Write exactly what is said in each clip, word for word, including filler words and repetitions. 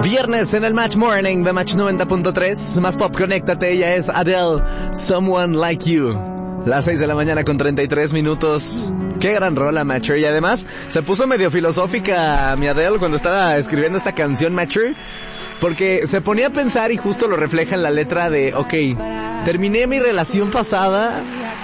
Viernes en el Match Morning de Match noventa punto tres. Más pop, conéctate. Ella es Adele, Someone Like You. Las seis de la mañana con treinta y tres minutos. Qué gran rola, Matcher. Y además se puso medio filosófica mi Adele cuando estaba escribiendo esta canción, Matcher, porque se ponía a pensar y justo lo refleja en la letra de, ok, terminé mi relación pasada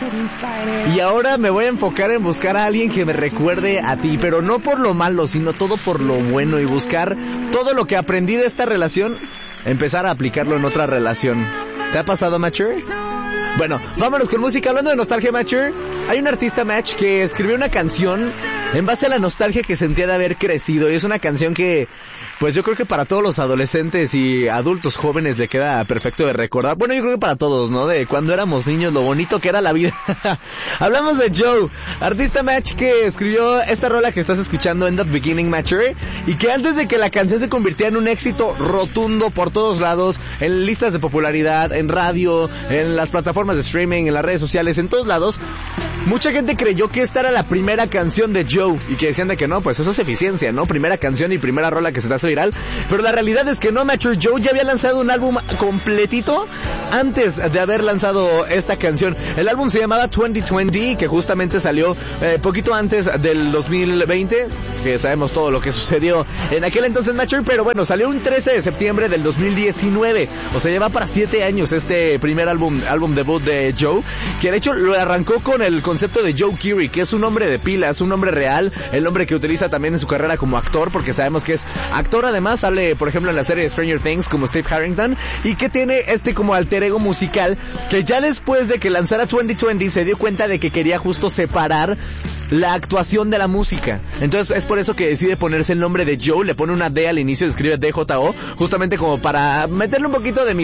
y ahora me voy a enfocar en buscar a alguien que me recuerde a ti, pero no por lo malo, sino todo por lo bueno, y buscar todo lo que aprendí de esta relación, empezar a aplicarlo en otra relación. ¿Te ha pasado, Matcher? Bueno, vámonos con música. Hablando de nostalgia, Matcher, hay un artista, Match, que escribió una canción en base a la nostalgia que sentía de haber crecido, y es una canción que, pues yo creo que para todos los adolescentes y adultos jóvenes le queda perfecto de recordar. Bueno, yo creo que para todos, ¿no? De cuando éramos niños, lo bonito que era la vida. Hablamos de Joe, artista, Match, que escribió esta rola que estás escuchando, End of Beginning, Matcher, y que antes de que la canción se convirtiera en un éxito rotundo por todos lados, en listas de popularidad, en radio, en las plataformas de streaming, en las redes sociales, en todos lados, mucha gente creyó que esta era la primera canción de Joe, y que decían de que no, pues eso es eficiencia, ¿no? Primera canción y primera rola que se te hace viral. Pero la realidad es que no, Matcher. Joe ya había lanzado un álbum completito antes de haber lanzado esta canción. El álbum se llamaba veinte veinte, que justamente salió eh, poquito antes del dos mil veinte, que sabemos todo lo que sucedió en aquel entonces, Matcher. Pero bueno, salió un trece de septiembre del dos mil diecinueve, o sea, lleva para siete años este primer álbum, álbum debut de Joe, que de hecho lo arrancó con el concepto de Joe Keery, que es un nombre de pila, es un nombre real, el nombre que utiliza también en su carrera como actor, porque sabemos que es actor. Además sale, por ejemplo, en la serie de Stranger Things como Steve Harrington, y que tiene este como alter ego musical, que ya después de que lanzara veinte veinte se dio cuenta de que quería justo separar la actuación de la música. Entonces es por eso que decide ponerse el nombre de Joe, le pone una D al inicio, escribe D J O, justamente como para meterle un poquito de